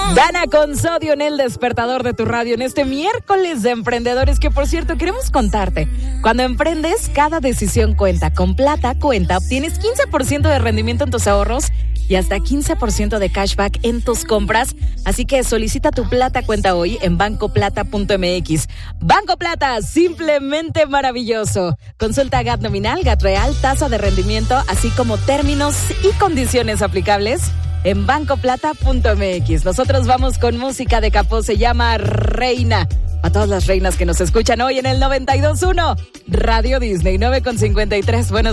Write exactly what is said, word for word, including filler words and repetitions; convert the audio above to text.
Dana con Sodio en el despertador de tu radio en este miércoles de emprendedores, que por cierto queremos contarte. Cuando emprendes, cada decisión cuenta. Con Plata Cuenta obtienes quince por ciento de rendimiento en tus ahorros y hasta quince por ciento de cashback en tus compras. Así que solicita tu Plata Cuenta hoy en banco plata punto m x. Banco Plata, simplemente maravilloso. Consulta G A T nominal, G A T real, tasa de rendimiento, así como términos y condiciones aplicables en banco plata punto m x. Nosotros vamos con música de Capó, se llama Reina. A todas las reinas que nos escuchan hoy en el noventa y dos punto uno Radio Disney, nueve con cincuenta y tres. Buenos